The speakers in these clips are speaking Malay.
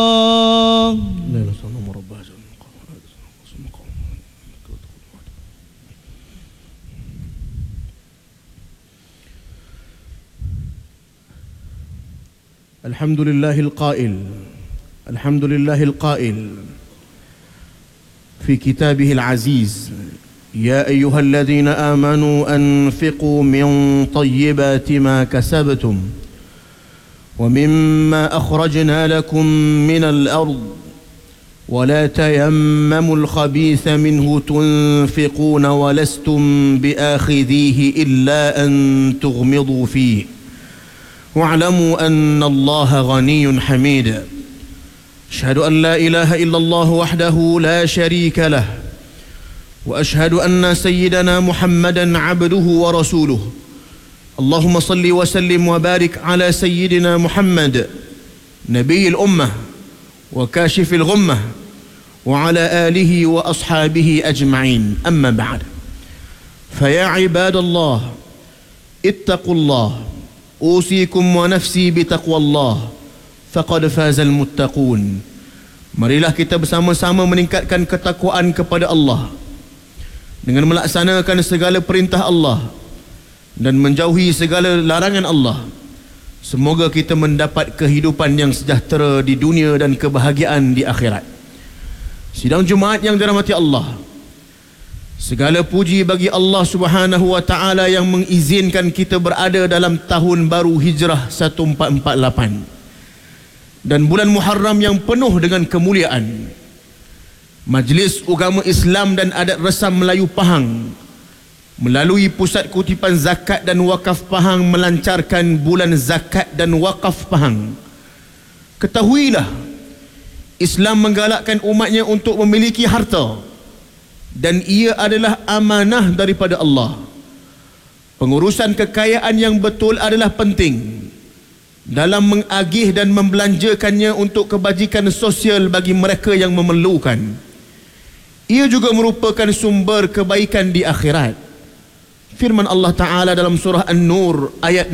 الحمد لله القائل في كتابه العزيز: يا أيها الذين آمنوا أنفقوا من طيبات ما كسبتم ومما أخرجنا لكم من الأرض ولا تيمموا الخبيث منه تنفقون ولستم بآخذيه إلا أن تغمضوا فيه واعلموا أن الله غني حميد. أشهد أن لا إله إلا الله وحده لا شريك له وأشهد أن سيدنا محمدا عبده ورسوله. اللهم صل وسلم وبارك على سيدنا محمد نبي الأمة وكاشف الغمة وعلى آله وأصحابه أجمعين. أما بعد، فيا عباد الله اتقوا الله، أوصيكم ونفسي بتقوى الله faqad fazal muttaqun. Marilah kita bersama-sama meningkatkan ketakwaan kepada Allah dengan melaksanakan segala perintah Allah dan menjauhi segala larangan Allah. Semoga kita mendapat kehidupan yang sejahtera di dunia dan kebahagiaan di akhirat. Sidang Jumaat yang dirahmati Allah, segala puji bagi Allah Subhanahu wa taala yang mengizinkan kita berada dalam tahun baru Hijrah 1448 dan bulan Muharram yang penuh dengan kemuliaan. Majlis Agama Islam dan Adat Resam Melayu Pahang melalui Pusat Kutipan Zakat dan Wakaf Pahang melancarkan bulan Zakat dan Wakaf Pahang. Ketahuilah, Islam menggalakkan umatnya untuk memiliki harta dan ia adalah amanah daripada Allah. Pengurusan kekayaan yang betul adalah penting dalam mengagih dan membelanjakannya untuk kebajikan sosial bagi mereka yang memerlukan. Ia juga merupakan sumber kebaikan di akhirat. Firman Allah Ta'ala dalam surah An-Nur ayat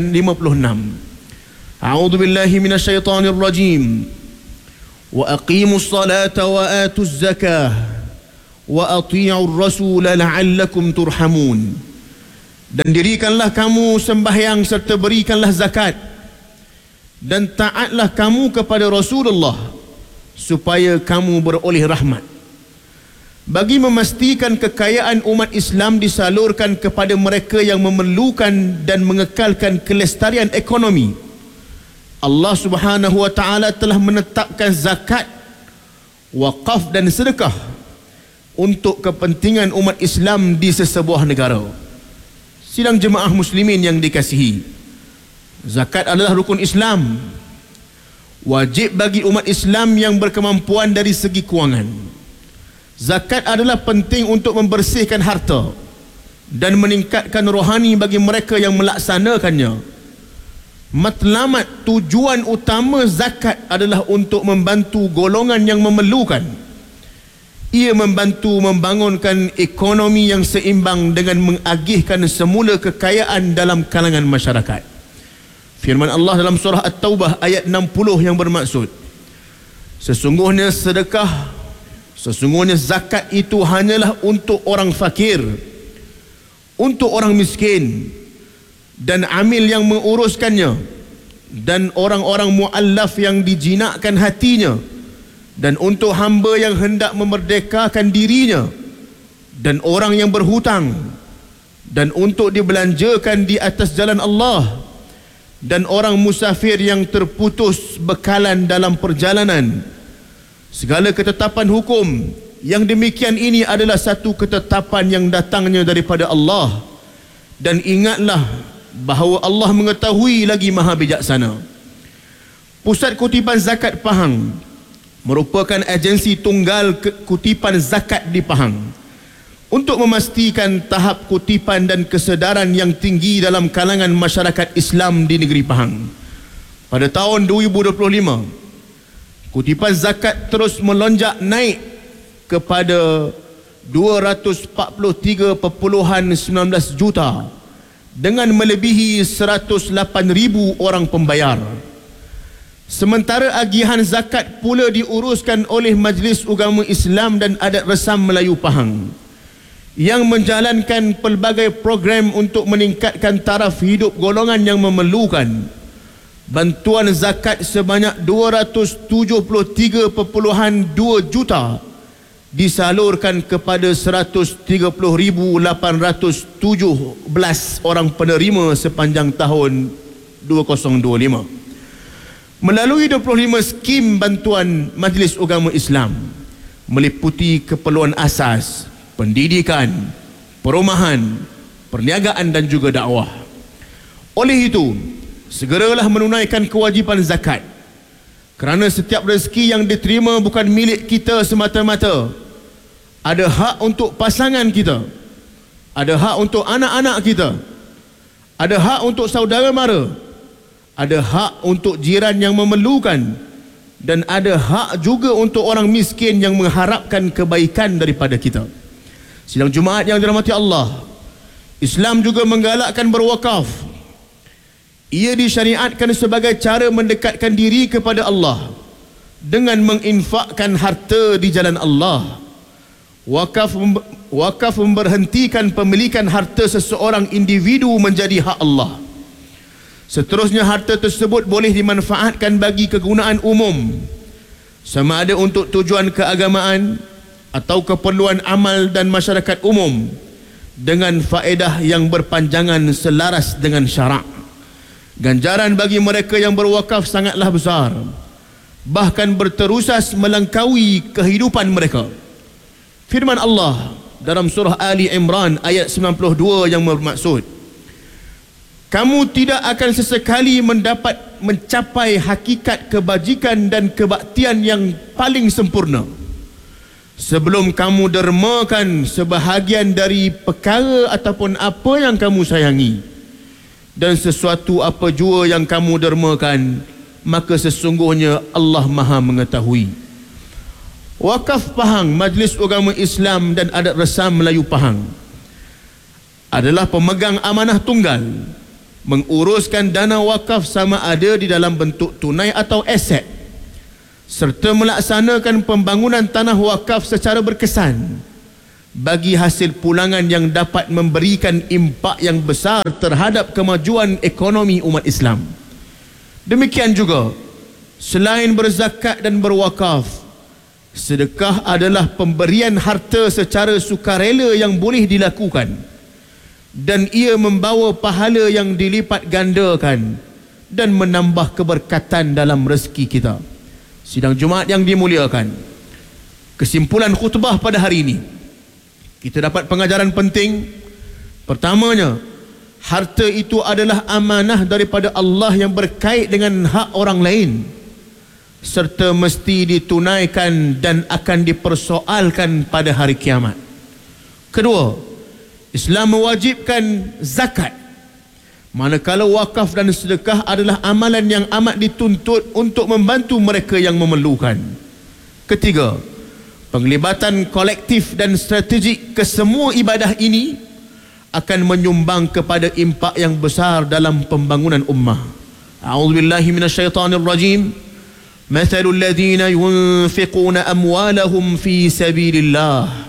56. A'udzu billahi minasyaitonir rajim. Wa aqimus salata wa atuz zakah wa ati'ur rasul la'allakum turhamun. Dan dirikanlah kamu sembahyang serta berikanlah zakat dan taatlah kamu kepada Rasulullah supaya kamu beroleh rahmat. Bagi memastikan kekayaan umat Islam disalurkan kepada mereka yang memerlukan dan mengekalkan kelestarian ekonomi, Allah Subhanahu wa taala telah menetapkan zakat, wakaf dan sedekah untuk kepentingan umat Islam di sesebuah negara. Sidang jemaah muslimin yang dikasihi, zakat adalah rukun Islam, wajib bagi umat Islam yang berkemampuan dari segi kewangan. Zakat adalah penting untuk membersihkan harta dan meningkatkan rohani bagi mereka yang melaksanakannya. Matlamat tujuan utama zakat adalah untuk membantu golongan yang memerlukan. Ia membantu membangunkan ekonomi yang seimbang dengan mengagihkan semula kekayaan dalam kalangan masyarakat. Firman Allah dalam surah At-Taubah ayat 60 yang bermaksud, sesungguhnya zakat itu hanyalah untuk orang fakir, untuk orang miskin dan amil yang menguruskannya, dan orang-orang mu'allaf yang dijinakkan hatinya, dan untuk hamba yang hendak memerdekakan dirinya, dan orang yang berhutang, dan untuk dibelanjakan di atas jalan Allah, dan orang musafir yang terputus bekalan dalam perjalanan. Segala ketetapan hukum yang demikian ini adalah satu ketetapan yang datangnya daripada Allah, dan ingatlah bahawa Allah mengetahui lagi maha bijaksana. Pusat Kutipan Zakat Pahang merupakan agensi tunggal kutipan zakat di Pahang untuk memastikan tahap kutipan dan kesedaran yang tinggi dalam kalangan masyarakat Islam di negeri Pahang. Pada tahun 2025, kutipan zakat terus melonjak naik kepada 243.19 juta dengan melebihi 108,000 orang pembayar. Sementara agihan zakat pula diuruskan oleh Majlis Agama Islam dan Adat Resam Melayu Pahang, yang menjalankan pelbagai program untuk meningkatkan taraf hidup golongan yang memerlukan. Bantuan zakat sebanyak 273.2 juta disalurkan kepada 130,817 orang penerima sepanjang tahun 2025 melalui 25 skim bantuan Majlis Agama Islam, meliputi keperluan asas, pendidikan, perumahan, perniagaan dan juga dakwah. Oleh itu, segeralah menunaikan kewajipan zakat, kerana setiap rezeki yang diterima bukan milik kita semata-mata. Ada hak untuk pasangan kita, ada hak untuk anak-anak kita, ada hak untuk saudara mara, ada hak untuk jiran yang memerlukan, dan ada hak juga untuk orang miskin yang mengharapkan kebaikan daripada kita. Sidang Jumaat yang dirahmati Allah, Islam juga menggalakkan berwakaf. Ia disyariatkan sebagai cara mendekatkan diri kepada Allah dengan menginfakkan harta di jalan Allah. Wakaf memberhentikan pemilikan harta seseorang individu menjadi hak Allah. Seterusnya, harta tersebut boleh dimanfaatkan bagi kegunaan umum, sama ada untuk tujuan keagamaan atau keperluan amal dan masyarakat umum, dengan faedah yang berpanjangan selaras dengan syarak. Ganjaran bagi mereka yang berwakaf sangatlah besar, bahkan berterusas melangkaui kehidupan mereka. Firman Allah dalam surah Ali Imran ayat 92 yang bermaksud, kamu tidak akan sesekali mencapai hakikat kebajikan dan kebaktian yang paling sempurna sebelum kamu dermakan sebahagian dari perkara ataupun apa yang kamu sayangi, dan sesuatu apa jua yang kamu dermakan, maka sesungguhnya Allah Maha mengetahui. Wakaf Pahang, Majlis Agama Islam dan Adat Resam Melayu Pahang adalah pemegang amanah tunggal menguruskan dana wakaf sama ada di dalam bentuk tunai atau aset, serta melaksanakan pembangunan tanah wakaf secara berkesan bagi hasil pulangan yang dapat memberikan impak yang besar terhadap kemajuan ekonomi umat Islam. Demikian juga, selain berzakat dan berwakaf, sedekah adalah pemberian harta secara sukarela yang boleh dilakukan, dan ia membawa pahala yang dilipat gandakan dan menambah keberkatan dalam rezeki kita. Sidang Jumaat yang dimuliakan, kesimpulan khutbah pada hari ini, kita dapat pengajaran penting. Pertamanya, harta itu adalah amanah daripada Allah yang berkait dengan hak orang lain, serta mesti ditunaikan dan akan dipersoalkan pada hari kiamat. Kedua, Islam mewajibkan zakat, manakala wakaf dan sedekah adalah amalan yang amat dituntut untuk membantu mereka yang memerlukan. Ketiga, penglibatan kolektif dan strategik kesemua ibadah ini akan menyumbang kepada impak yang besar dalam pembangunan ummah. A'udzubillahi minasyaitonirrajim. Mathalul ladzina yunfiquna amwalahum fi sabilillah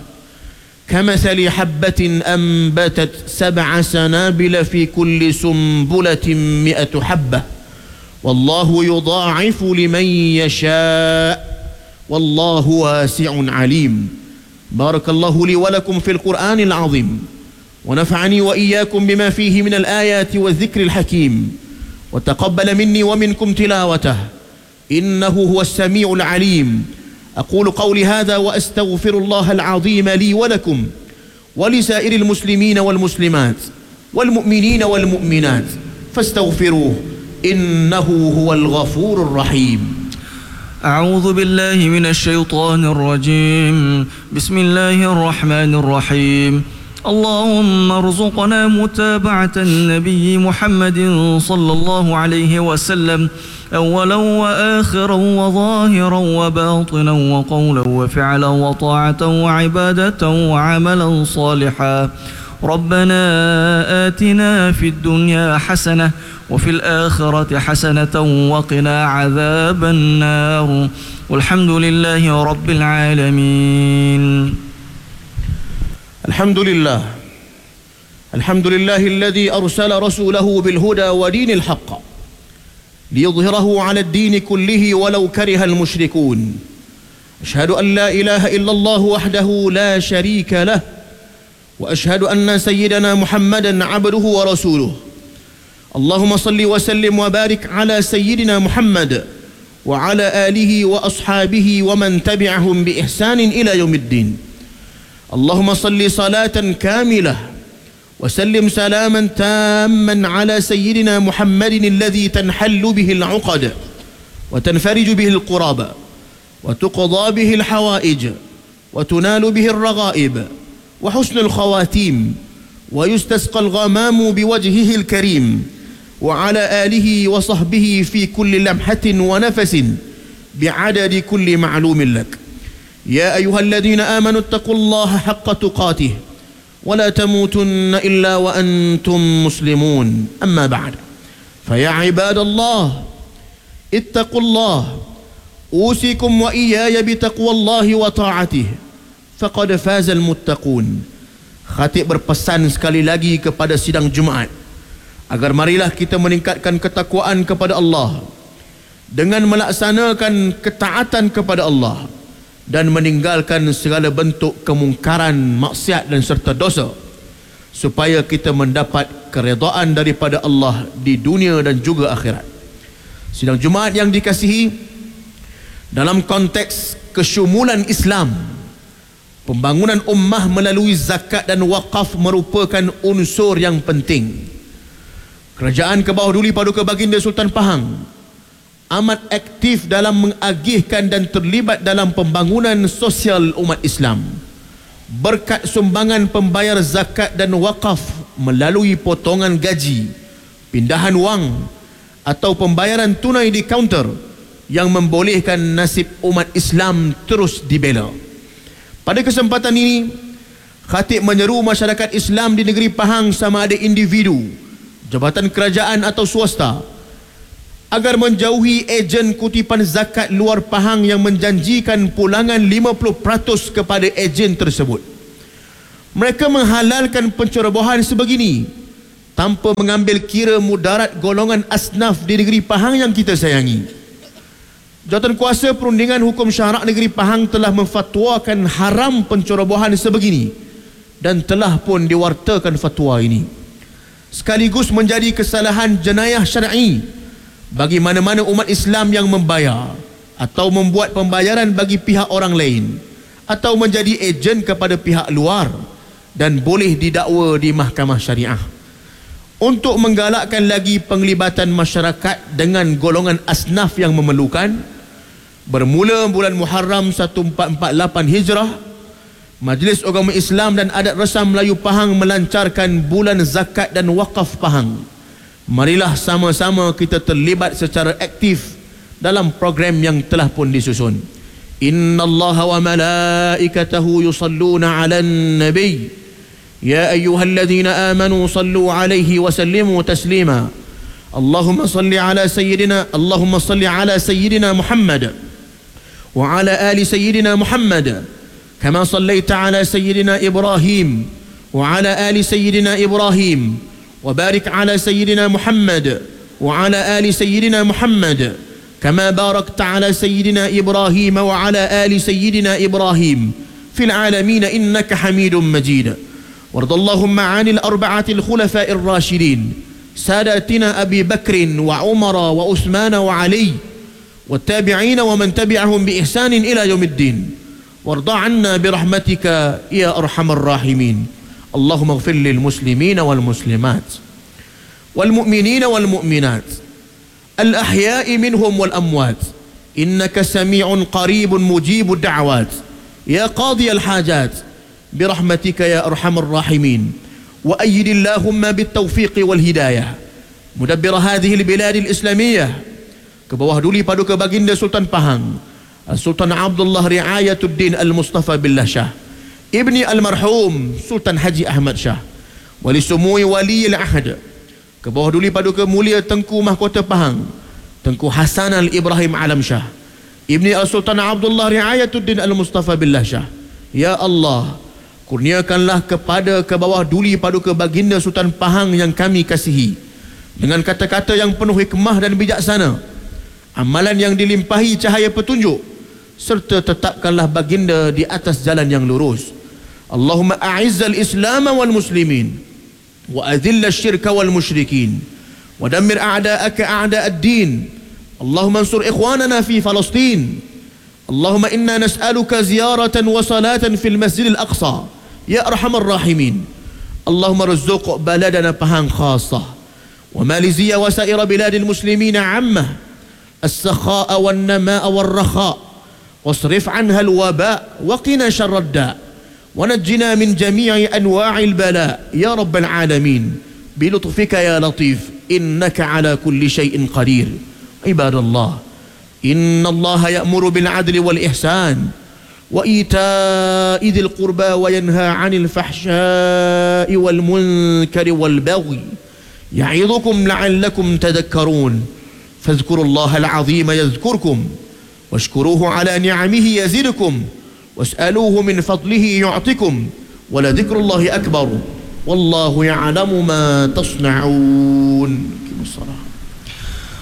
كمثل حبة أنبتت 7 سنابل في كل سنبلة 100 حبة والله يضاعف لمن يشاء والله واسع عليم. بارك الله لي ولكم في القرآن العظيم ونفعني وإياكم بما فيه من الآيات والذكر الحكيم وتقبل مني ومنكم تلاوته إنه هو السميع العليم. أقول قولي هذا وأستغفر الله العظيم لي ولكم ولسائر المسلمين والمسلمات والمؤمنين والمؤمنات فاستغفروه إنه هو الغفور الرحيم. أعوذ بالله من الشيطان الرجيم. بسم الله الرحمن الرحيم. اللهم ارزقنا متابعة النبي محمد صلى الله عليه وسلم أولا وآخرا وظاهرا وباطنا وقولا وفعلا وطاعة وعبادة وعملا صالحا ربنا آتنا في الدنيا حسنة وفي الآخرة حسنة وقنا عذاب النار والحمد لله رب العالمين. الحمد لله الذي أرسل رسوله بالهدى ودين الحق ليظهره على الدين كله ولو كره المشركون. أشهد أن لا إله إلا الله وحده لا شريك له، وأشهد أن سيدنا محمدا عبده ورسوله. اللهم صل وسلم وبارك على سيدنا محمد وعلى آله وأصحابه ومن تبعهم بإحسان إلى يوم الدين. اللهم صل صلاة كاملة وسلم سلاما تاما على سيدنا محمد الذي تنحل به العقد وتنفرج به القراب وتقضى به الحوائج وتنال به الرغائب وحسن الخواتيم ويستسقى الغمام بوجهه الكريم وعلى آله وصحبه في كل لمحة ونفس بعدد كل معلوم لك. يا أيها الذين آمنوا اتقوا الله حق تقاته ولا تموتن إلا وأنتم مسلمون. أما بعد، فيا عباد الله اتقوا الله، أوصيكم وإياي بتقوى الله وطاعته فقد فاز المتقون. Khatib berpesan sekali lagi kepada sidang Jumaat agar marilah kita meningkatkan ketakwaan kepada Allah dengan melaksanakan ketaatan kepada Allah dan meninggalkan segala bentuk kemungkaran, maksiat dan serta dosa, supaya kita mendapat keredaan daripada Allah di dunia dan juga akhirat. Sidang Jumaat yang dikasihi, dalam konteks kesyumulan Islam, pembangunan ummah melalui zakat dan wakaf merupakan unsur yang penting. Kerajaan Kebawah Duli Paduka Baginda Sultan Pahang amat aktif dalam mengagihkan dan terlibat dalam pembangunan sosial umat Islam berkat sumbangan pembayar zakat dan wakaf melalui potongan gaji, pindahan wang atau pembayaran tunai di kaunter yang membolehkan nasib umat Islam terus dibela. Pada kesempatan ini, Khatib menyeru masyarakat Islam di negeri Pahang sama ada individu, jabatan kerajaan atau swasta agar menjauhi ejen kutipan zakat luar Pahang yang menjanjikan pulangan 50% kepada ejen tersebut. Mereka menghalalkan pencerobohan sebegini tanpa mengambil kira mudarat golongan asnaf di negeri Pahang yang kita sayangi. Jawatan Kuasa Perundingan Hukum Syarak Negeri Pahang telah memfatwakan haram pencerobohan sebegini dan telah pun diwartakan fatwa ini, sekaligus menjadi kesalahan jenayah syar'i bagi mana-mana umat Islam yang membayar atau membuat pembayaran bagi pihak orang lain atau menjadi ejen kepada pihak luar dan boleh didakwa di mahkamah syariah. Untuk menggalakkan lagi penglibatan masyarakat dengan golongan asnaf yang memerlukan, bermula bulan Muharram 1448 Hijrah, Majlis Agama Islam dan Adat Resam Melayu Pahang melancarkan bulan zakat dan wakaf Pahang. Marilah sama-sama kita terlibat secara aktif dalam program yang telah pun disusun. Innallaha wa malaikatahu yusalluna 'alan nabiy ya ayyuhalladzina amanu sallu 'alaihi wa sallimu taslima. Allahumma salli ala sayyidina Muhammad wa ala ali sayyidina Muhammad kama sallaita ala sayyidina Ibrahim wa ala ali sayyidina Ibrahim وبارك على سيدنا محمد وعلى آل سيدنا محمد كما باركت على سيدنا إبراهيم وعلى آل سيدنا إبراهيم في العالمين إنك حميد مجيد. وارض اللهم عن الأربعة الخلفاء الراشدين ساداتنا أبي بكر وعمر وعثمان وعلي والتابعين ومن تبعهم بإحسان إلى يوم الدين. وارض عنا برحمتك يا أرحم الراحمين. اللهم اغفر للمسلمين والمسلمات والمؤمنين والمؤمنات الأحياء منهم والأموات إنك سميع قريب مجيب الدعوات يا قاضي الحاجات برحمتك يا أرحم الراحمين. وأيد اللهم بالتوفيق والهداية مدبر هذه البلاد الإسلامية Kebawah Duli Paduka Baginda Sultan Pahang Sultan Abdullah Riayatuddin Al-Mustafa Billah Shah Ibni Al-Marhum Sultan Haji Ahmad Shah wali sumui wali al-ahd, ke bawah duli paduka mulia Tengku Mahkota Pahang, Tengku Hasan al-Ibrahim Alam Shah, Ibni Al-Sultan Abdullah Riayatuddin Al-Mustafa Billah Shah. Ya Allah, kurniakanlah kepada ke bawah duli paduka baginda Sultan Pahang yang kami kasihi, dengan kata-kata yang penuh hikmah dan bijaksana, amalan yang dilimpahi cahaya petunjuk, serta tetapkanlah baginda di atas jalan yang lurus. Allahumma a'izzal Islam wal muslimin wa adhilla syirka wal musyrikin wa dammir a'da'aka a'da'ad din. Allahumma ansur ikhwanana fi Palestin. Allahumma inna nas'aluka ziyaratan wa salatan fil Masjidil Aqsa ya arhamar rahimin. Allahumma rzuq baladana Pahang khassah wa Malizia wa sa'ira biladil muslimin 'ammah as-sakha'a wan nama'a war rakha' wasrif 'anha al-waba' wa qina syarrad da' ونجنا من جميع أنواع البلاء يا رب العالمين بلطفك يا لطيف إنك على كل شيء قدير. عباد الله، إن الله يأمر بالعدل والإحسان وإيتاء ذي القربى وينهى عن الفحشاء والمنكر والبغي يعظكم لعلكم تذكرون. فاذكروا الله العظيم يذكركم واشكروه على نعمه يزدكم واسألوه من فضله يعطكم ولذكر الله أكبر والله يعلم ما تصنعون.